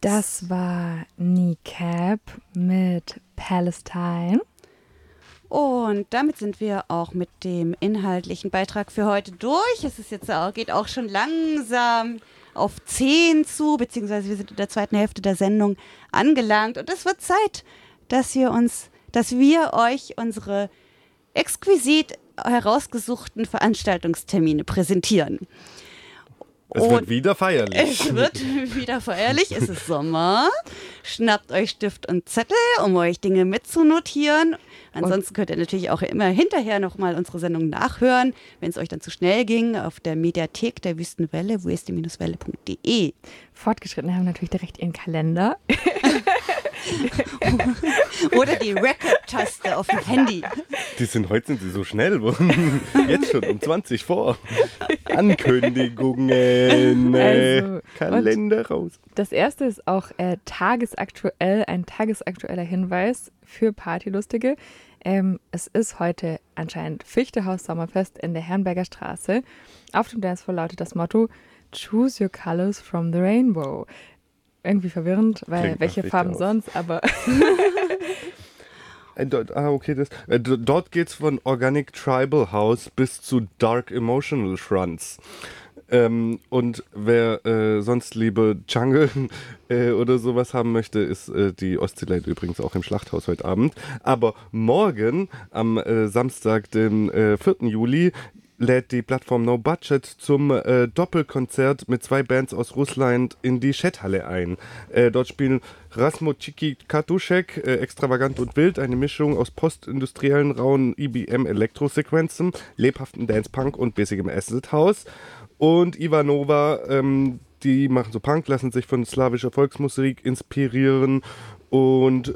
Das war Kneecap mit Palestine. Und damit sind wir auch mit dem inhaltlichen Beitrag für heute durch. Es ist jetzt geht auch schon langsam auf 10 zu, beziehungsweise wir sind in der zweiten Hälfte der Sendung angelangt. Und es wird Zeit, dass wir euch unsere exquisit herausgesuchten Veranstaltungstermine präsentieren. Es wird wieder feierlich. Es wird wieder feierlich. Es ist Sommer. Schnappt euch Stift und Zettel, um euch Dinge mitzunotieren. Ansonsten könnt ihr natürlich auch immer hinterher nochmal unsere Sendung nachhören, wenn es euch dann zu schnell ging, auf der Mediathek der Wüstenwelle, wüste-welle.de. Fortgeschrittene haben natürlich direkt ihren Kalender. Oder die Record-Taste auf dem Handy. Heute sind sie so schnell. Jetzt schon um 20 vor. Ankündigungen. Kalender raus. Das erste ist auch ein tagesaktueller Hinweis für Partylustige. Es ist heute anscheinend Fichtehaus Sommerfest in der Herrenberger Straße. Auf dem Dancefloor lautet das Motto Choose your colors from the rainbow. Irgendwie verwirrend, weil Klingt welche Farben sonst, aber... Okay, dort geht's von Organic Tribal House bis zu Dark Emotional Fronts. Und wer sonst liebe Jungle oder sowas haben möchte, ist die Oszillate übrigens auch im Schlachthaus heute Abend. Aber morgen, am Samstag, den 4. Juli, lädt die Plattform No Budget zum Doppelkonzert mit 2 Bands aus Russland in die Chat-Halle ein. Dort spielen Rasmochiki Katuschek, extravagant und wild, eine Mischung aus postindustriellen, rauen EBM-Elektrosequenzen, lebhaften Dance-Punk und bissigem Acid House. Und Ivanova, die machen so Punk, lassen sich von slawischer Volksmusik inspirieren und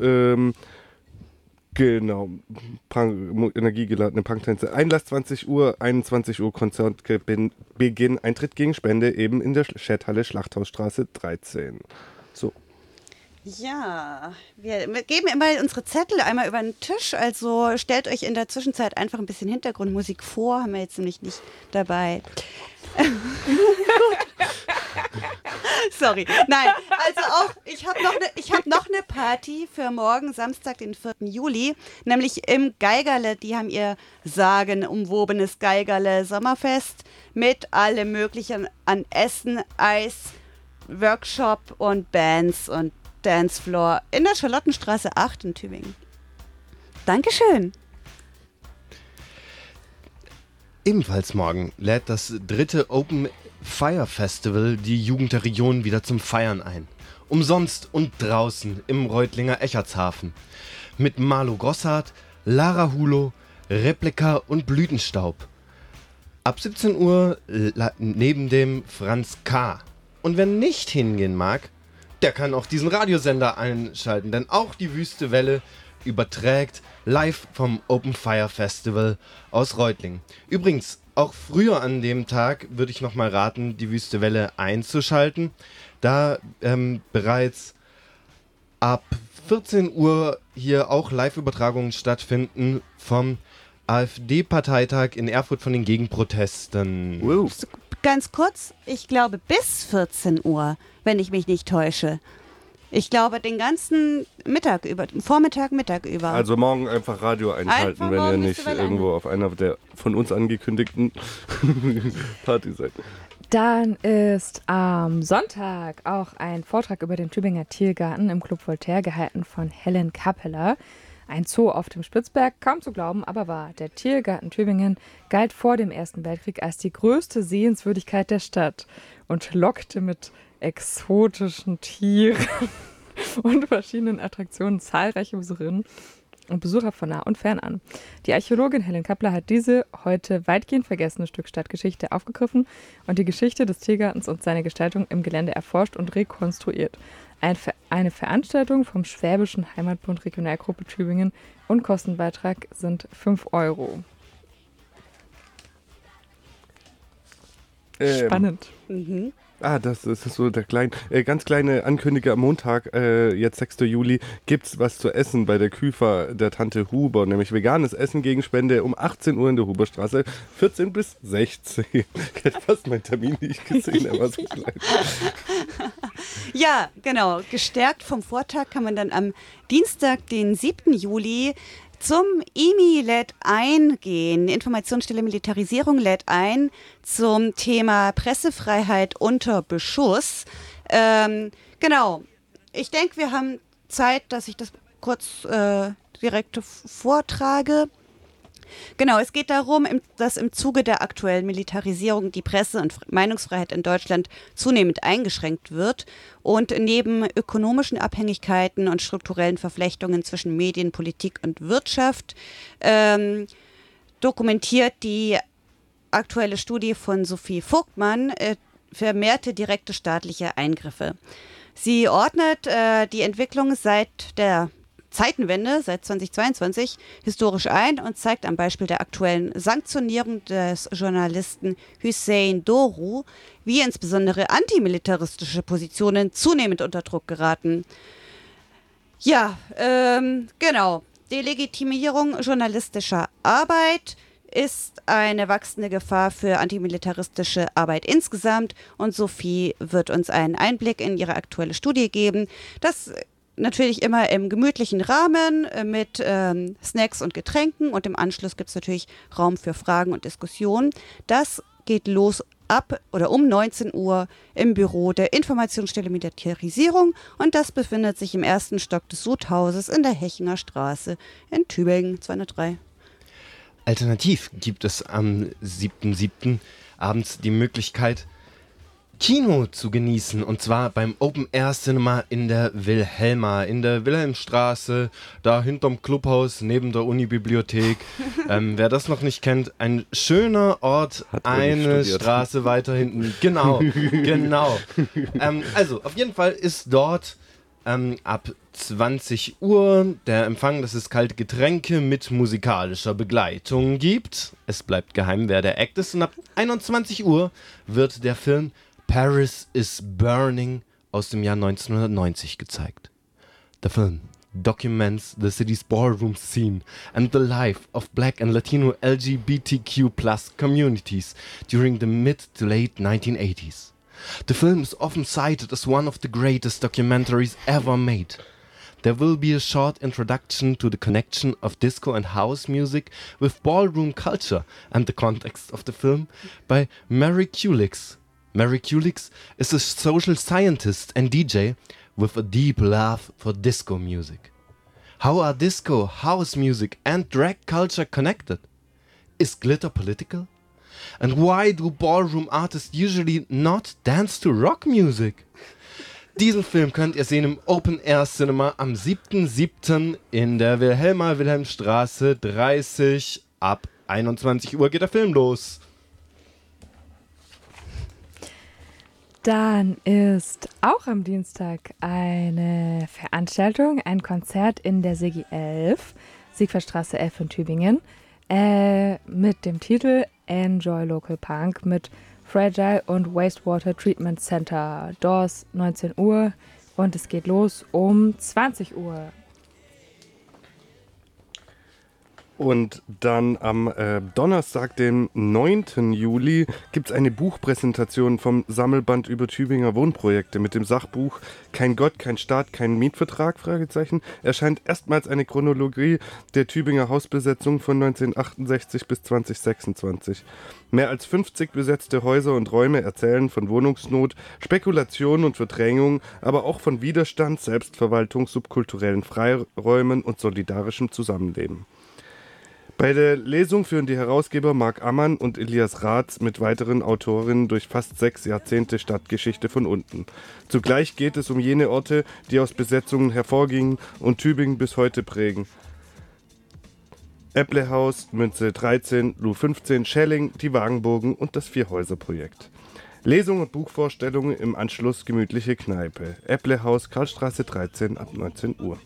genau, energiegeladene Punktänze. Einlass 20 Uhr, 21 Uhr Konzertbeginn, Eintritt gegen Spende eben in der Chathalle Schlachthausstraße 13. So. Ja, wir geben immer unsere Zettel einmal über den Tisch, also stellt euch in der Zwischenzeit einfach ein bisschen Hintergrundmusik vor, haben wir jetzt nämlich nicht dabei. Sorry. Nein, also auch, ich habe noch eine Party für morgen, Samstag, den 4. Juli, nämlich im Geigerle. Die haben ihr sagenumwobenes Geigerle Sommerfest mit allem Möglichen an Essen, Eis, Workshop und Bands und Dancefloor in der Charlottenstraße 8 in Tübingen. Dankeschön. Ebenfalls morgen lädt das 3. Open Fire Festival die Jugend der Region wieder zum Feiern ein. Umsonst und draußen im Reutlinger Echertshafen. Mit Marlo Grossart, Lara Hulo, Replika und Blütenstaub. Ab 17 Uhr neben dem Franz K. Und wer nicht hingehen mag, der kann auch diesen Radiosender einschalten, denn auch die Wüste Welle überträgt live vom Open Fire Festival aus Reutlingen. Übrigens, auch früher an dem Tag würde ich nochmal raten, die Wüste Welle einzuschalten, da bereits ab 14 Uhr hier auch Live-Übertragungen stattfinden vom AfD-Parteitag in Erfurt von den Gegenprotesten. Wow. Ganz kurz, ich glaube bis 14 Uhr, wenn ich mich nicht täusche. Ich glaube den ganzen Mittag über, Vormittag, Mittag über. Also morgen einfach Radio einschalten, Einfach wenn ihr morgen nicht irgendwo auf einer der von uns angekündigten Party seid. Dann ist am Sonntag auch ein Vortrag über den Tübinger Tiergarten im Club Voltaire gehalten von Helen Kappeler. Ein Zoo auf dem Spitzberg, kaum zu glauben, aber wahr. Der Tiergarten Tübingen galt vor dem Ersten Weltkrieg als die größte Sehenswürdigkeit der Stadt und lockte mit exotischen Tieren und verschiedenen Attraktionen zahlreiche Besucherinnen und Besucher von nah und fern an. Die Archäologin Helen Kappler hat diese heute weitgehend vergessene Stück Stadtgeschichte aufgegriffen und die Geschichte des Tiergartens und seine Gestaltung im Gelände erforscht und rekonstruiert. Eine Veranstaltung vom Schwäbischen Heimatbund Regionalgruppe Tübingen und Kostenbeitrag sind 5 €. Spannend. Mhm. Das ist so der ganz kleine Ankündiger am Montag, jetzt 6. Juli, gibt's was zu essen bei der Küfer der Tante Huber, nämlich veganes Essen gegen Spende um 18 Uhr in der Huberstraße, 14 bis 16. Ich hätte fast meinen Termin nicht gesehen, er war so klein. Ja, Ja, genau. Gestärkt vom Vortag kann man dann am Dienstag, den 7. Juli, zum IMI lädt eingehen. Informationsstelle Militarisierung lädt ein zum Thema Pressefreiheit unter Beschuss. Genau. Ich denke, wir haben Zeit, dass ich das kurz direkt vortrage. Genau, es geht darum, dass im Zuge der aktuellen Militarisierung die Presse- und Meinungsfreiheit in Deutschland zunehmend eingeschränkt wird und neben ökonomischen Abhängigkeiten und strukturellen Verflechtungen zwischen Medien, Politik und Wirtschaft dokumentiert die aktuelle Studie von Sophie Vogtmann vermehrte direkte staatliche Eingriffe. Sie ordnet die Entwicklung seit der Zeitenwende, seit 2022, historisch ein und zeigt am Beispiel der aktuellen Sanktionierung des Journalisten Hüseyin Doğru, wie insbesondere antimilitaristische Positionen zunehmend unter Druck geraten. Ja, genau. Delegitimierung journalistischer Arbeit ist eine wachsende Gefahr für antimilitaristische Arbeit insgesamt und Sophie wird uns einen Einblick in ihre aktuelle Studie geben. Das natürlich immer im gemütlichen Rahmen mit Snacks und Getränken und im Anschluss gibt es natürlich Raum für Fragen und Diskussionen. Das geht los ab oder um 19 Uhr im Büro der Informationsstelle Militarisierung und das befindet sich im ersten Stock des Sudhauses in der Hechinger Straße in Tübingen 203. Alternativ gibt es am 7.7. abends die Möglichkeit, Kino zu genießen, und zwar beim Open Air Cinema in der Wilhelma, in der Wilhelmstraße, da hinterm Clubhaus, neben der Unibibliothek. Wer das noch nicht kennt, ein schöner Ort, eine Straße weiter hinten. Genau, genau. Also, auf jeden Fall ist dort ab 20 Uhr der Empfang, dass es kalte Getränke mit musikalischer Begleitung gibt. Es bleibt geheim, wer der Act ist. Und ab 21 Uhr wird der Film Paris is Burning aus dem Jahr 1990 gezeigt. Der Film documents the city's ballroom scene and the life of Black and Latino LGBTQ+ communities during the mid to late 1980s. The film is often cited as one of the greatest documentaries ever made. There will be a short introduction to the connection of disco and house music with ballroom culture and the context of the film by Mary Kulix. Mary Kulix is a social scientist and DJ with a deep love for disco music. How are disco, house music and drag culture connected? Is glitter political? And why do ballroom artists usually not dance to rock music? Diesen Film könnt ihr sehen im Open Air Cinema am 7.7. in der Wilhelmstraße 30. Ab 21 Uhr geht der Film los. Dann ist auch am Dienstag eine Veranstaltung, ein Konzert in der SIGI 11, Siegfriedstraße 11 in Tübingen, mit dem Titel Enjoy Local Punk mit Fragile und Wastewater Treatment Center. Doors 19 Uhr und es geht los um 20 Uhr. Und dann am Donnerstag, den 9. Juli, gibt es eine Buchpräsentation vom Sammelband über Tübinger Wohnprojekte mit dem Sachbuch Kein Gott, kein Staat, kein Mietvertrag, Fragezeichen. Erscheint erstmals eine Chronologie der Tübinger Hausbesetzung von 1968 bis 2026. Mehr als 50 besetzte Häuser und Räume erzählen von Wohnungsnot, Spekulation und Verdrängung, aber auch von Widerstand, Selbstverwaltung, subkulturellen Freiräumen und solidarischem Zusammenleben. Bei der Lesung führen die Herausgeber Marc Ammann und Elias Raths mit weiteren Autorinnen durch fast 6 Jahrzehnte Stadtgeschichte von unten. Zugleich geht es um jene Orte, die aus Besetzungen hervorgingen und Tübingen bis heute prägen. Epplehaus, Münze 13, Lu 15, Schelling, die Wagenburgen und das Vierhäuser-Projekt. Lesung und Buchvorstellungen im Anschluss gemütliche Kneipe. Epplehaus, Karlstraße 13 ab 19 Uhr.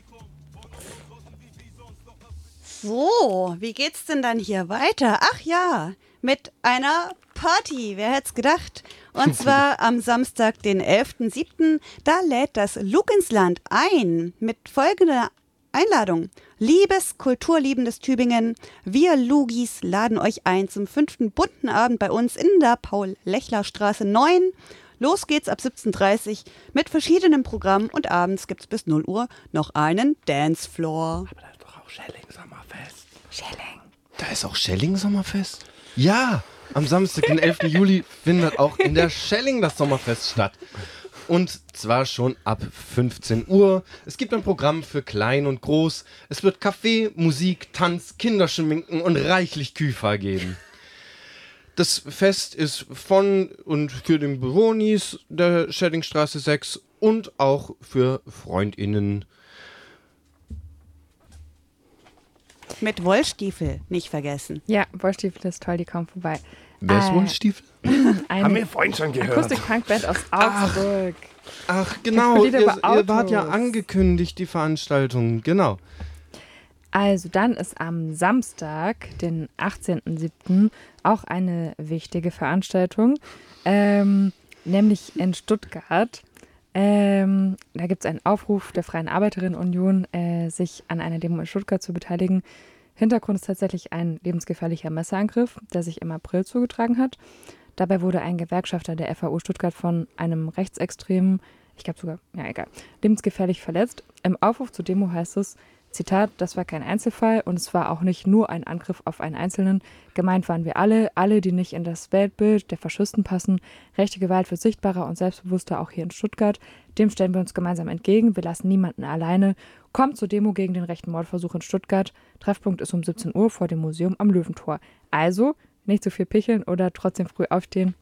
So, wie geht's denn dann hier weiter? Ach ja, mit einer Party, wer hätte es gedacht? Und zwar am Samstag, den 11.07., da lädt das Lug ins Land ein mit folgender Einladung. Liebes, kulturliebendes Tübingen, wir Lugis laden euch ein zum 5. bunten Abend bei uns in der Paul-Lechler-Straße 9. Los geht's ab 17:30 Uhr mit verschiedenen Programmen und abends gibt's bis 0 Uhr noch einen Dancefloor. Aber da ist doch auch Schelling-Sommerfest. Schelling. Da ist auch Schelling-Sommerfest? Ja, am Samstag, den 11. Juli, findet auch in der Schelling das Sommerfest statt. Und zwar schon ab 15 Uhr. Es gibt ein Programm für Klein und Groß. Es wird Kaffee, Musik, Tanz, Kinderschminken und reichlich Küfer geben. Das Fest ist von und für den Bewohnis der Schellingstraße 6 und auch für FreundInnen. Mit Wollstiefel nicht vergessen. Ja, Wollstiefel ist toll, die kommen vorbei. Wer ist Wollstiefel? Haben wir Eine vorhin schon gehört. Akustik-Punk-Band aus Augsburg. Ach, genau, Lieder über ihr wart ja Autos. angekündigt, die Veranstaltung, genau. Also dann ist am Samstag, den 18.07., auch eine wichtige Veranstaltung, nämlich in Stuttgart. Da gibt es einen Aufruf der Freien Arbeiterinnenunion, sich an einer Demo in Stuttgart zu beteiligen. Hintergrund ist tatsächlich ein lebensgefährlicher Messerangriff, der sich im April zugetragen hat. Dabei wurde ein Gewerkschafter der FAU Stuttgart von einem Rechtsextremen, ich glaube sogar, ja egal, lebensgefährlich verletzt. Im Aufruf zur Demo heißt es, Zitat, das war kein Einzelfall und es war auch nicht nur ein Angriff auf einen Einzelnen. Gemeint waren wir alle, die nicht in das Weltbild der Faschisten passen. Rechte Gewalt wird sichtbarer und selbstbewusster auch hier in Stuttgart. Dem stellen wir uns gemeinsam entgegen. Wir lassen niemanden alleine. Kommt zur Demo gegen den rechten Mordversuch in Stuttgart. Treffpunkt ist um 17 Uhr vor dem Museum am Löwentor. Also nicht zu viel picheln oder trotzdem früh aufstehen.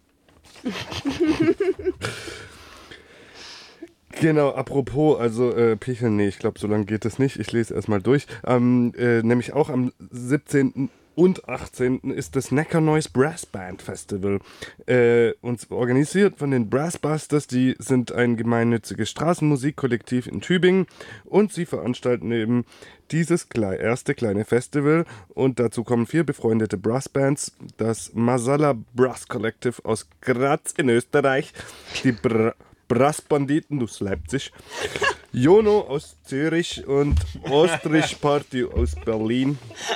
Genau, apropos, also Picheln, nee, ich glaube, so lange geht es nicht. Ich lese erstmal durch. Nämlich auch am 17. und 18. ist das Neckar Noise Brass Band Festival. Und organisiert von den Brassbusters, die sind ein gemeinnütziges Straßenmusikkollektiv in Tübingen und sie veranstalten eben dieses erste kleine Festival und dazu kommen 4 befreundete Brassbands, das Masala Brass Collective aus Graz in Österreich, die Brassbanditen aus Leipzig, Jono aus Zürich und Ostrich Party aus Berlin.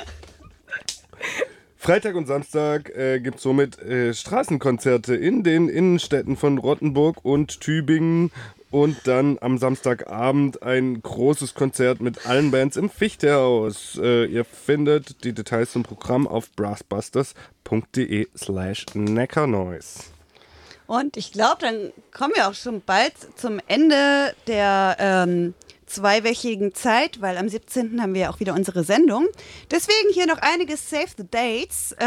Freitag und Samstag gibt es somit Straßenkonzerte in den Innenstädten von Rottenburg und Tübingen und dann am Samstagabend ein großes Konzert mit allen Bands im Fichtehaus. Ihr findet die Details zum Programm auf brassbusters.de/neckarnoise. Und ich glaube, dann kommen wir auch schon bald zum Ende der zweiwöchigen Zeit, weil am 17. haben wir ja auch wieder unsere Sendung. Deswegen hier noch einige Save the Dates,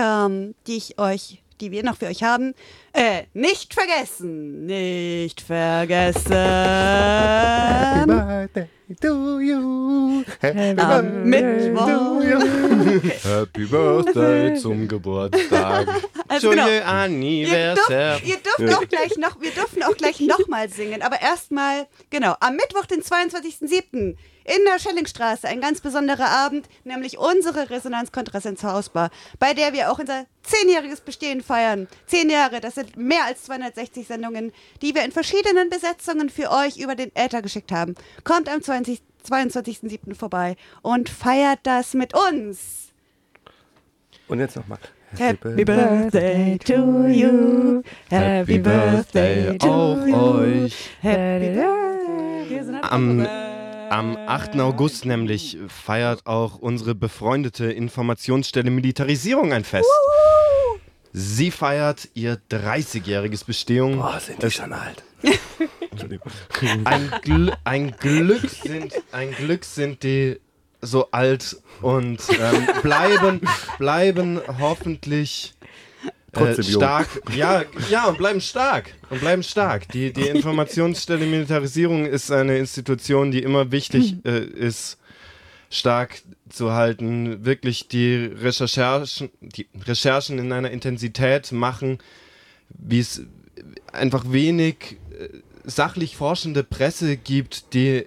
die wir noch für euch haben. Nicht vergessen. Nicht vergessen. Happy birthday to you. Happy Am Mittwoch. Happy Birthday zum Geburtstag. Also genau. Joyeux Anniversaire. Wir dürfen auch gleich nochmal singen, aber erstmal, genau, am Mittwoch, den 22.07. in der Schellingstraße, ein ganz besonderer Abend, nämlich unsere Resonanz-Kontrasenz Hausbar, bei der wir auch unser 10-jähriges Bestehen feiern. 10 Jahre, das sind mehr als 260 Sendungen, die wir in verschiedenen Besetzungen für euch über den Äther geschickt haben. Kommt am 22.07. vorbei und feiert das mit uns. Und jetzt nochmal. Happy Birthday to you. Happy Birthday auch euch. Happy Birthday. Wir sind Am 8. August nämlich feiert auch unsere befreundete Informationsstelle Militarisierung ein Fest. Sie feiert ihr 30-jähriges Bestehung. Boah, sind die schon alt. Entschuldigung. Ein Glück sind die so alt und bleiben hoffentlich Trotzdem jung. stark. Ja, und bleiben stark. Die Informationsstelle Militarisierung ist eine Institution, die immer wichtig ist, stark zu halten, wirklich die Recherchen in einer Intensität machen, wie es einfach wenig sachlich forschende Presse gibt, die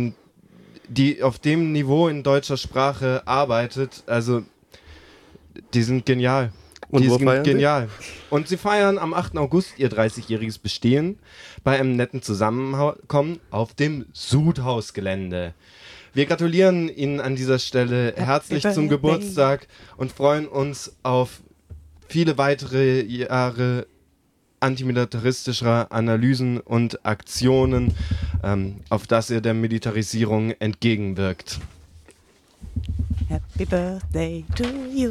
auf dem Niveau in deutscher Sprache arbeitet. Also, die sind genial. Und wo feiern genial. Und sie feiern am 8. August ihr 30-jähriges Bestehen bei einem netten Zusammenkommen auf dem Sudhausgelände. Wir gratulieren Ihnen an dieser Stelle herzlich zum Geburtstag und freuen uns auf viele weitere Jahre antimilitaristischer Analysen und Aktionen, auf das ihr der Militarisierung entgegenwirkt. Happy Birthday to you.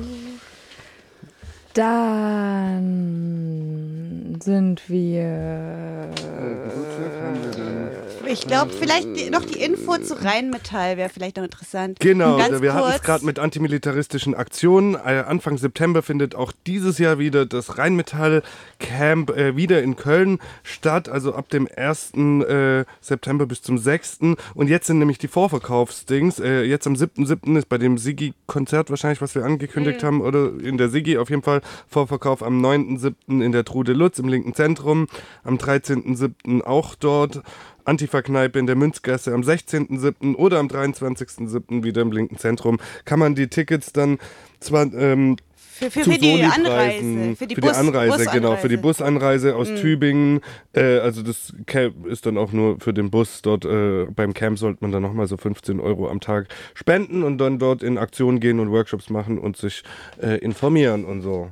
Dann sind wir... Ich glaube, vielleicht noch die Info zu Rheinmetall wäre vielleicht noch interessant. Genau, Ganz wir hatten es kurz. gerade mit antimilitaristischen Aktionen. Anfang September findet auch dieses Jahr wieder das Rheinmetall-Camp wieder in Köln statt, also ab dem 1. September bis zum 6. Und jetzt sind nämlich die Vorverkaufsdings. Jetzt am 7.7. ist bei dem Sigi-Konzert wahrscheinlich, was wir angekündigt haben, oder in der Sigi auf jeden Fall Vorverkauf am 9.7. in der Trude Lutz im linken Zentrum, am 13.7. auch dort. Antifa-Kneipe in der Münzgasse am 16.07. oder am 23.07. wieder im linken Zentrum. Kann man die Tickets dann zwar Für die Anreise. Für die Anreise, genau, für die Busanreise aus Tübingen. Also das Camp ist dann auch nur für den Bus. Dort beim Camp sollte man dann nochmal so 15 € am Tag spenden und dann dort in Aktion gehen und Workshops machen und sich informieren und so.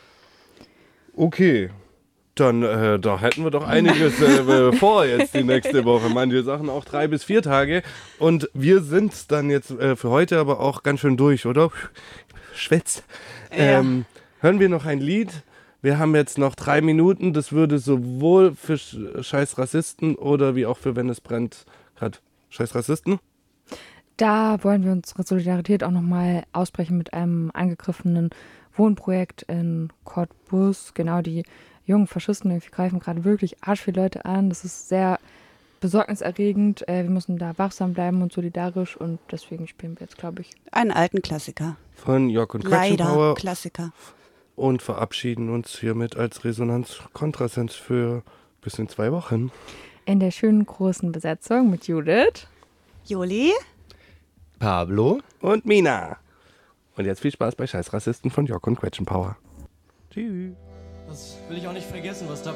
Okay. Dann da hätten wir doch einiges vor jetzt die nächste Woche. Manche Sachen auch 3 bis 4 Tage. Und wir sind dann jetzt für heute aber auch ganz schön durch, oder? Schwätz. Ja. Hören wir noch ein Lied. Wir haben jetzt noch 3 Minuten. Das würde sowohl für Scheiß Rassisten oder wie auch für Wenn es brennt gerade Scheiß Rassisten. Da wollen wir unsere Solidarität auch nochmal ausbrechen mit einem angegriffenen Wohnprojekt in Cottbus. Genau, die jungen Faschisten irgendwie greifen gerade wirklich arsch viele Leute an. Das ist sehr besorgniserregend. Wir müssen da wachsam bleiben und solidarisch und deswegen spielen wir jetzt, glaube ich, Einen alten Klassiker. Von Jörg und Leider Quetschenbauer Klassiker. und verabschieden uns hiermit als Resonanz-Kontrasens für bis in 2 Wochen. in der schönen großen Besetzung mit Judith. Juli? Pablo? Und Mina. Und jetzt viel Spaß bei Scheiß Rassisten von Jörg und Quetschenbauer. Tschüss. Das will ich auch nicht vergessen, was da